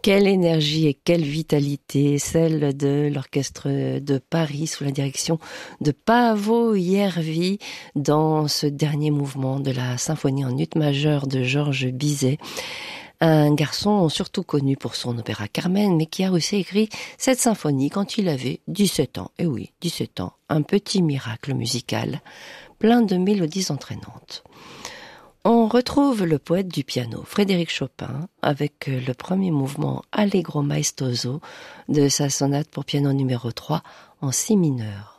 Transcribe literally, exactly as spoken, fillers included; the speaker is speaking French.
Quelle énergie et quelle vitalité, celle de l'orchestre de Paris sous la direction de Paavo Järvi dans ce dernier mouvement de la symphonie en ut majeur de Georges Bizet. Un garçon surtout connu pour son opéra Carmen, mais qui a aussi écrit cette symphonie quand il avait dix-sept ans. Et oui, dix-sept ans, un petit miracle musical, plein de mélodies entraînantes. On retrouve le poète du piano, Frédéric Chopin, avec le premier mouvement Allegro maestoso de sa sonate pour piano numéro trois en si mineur.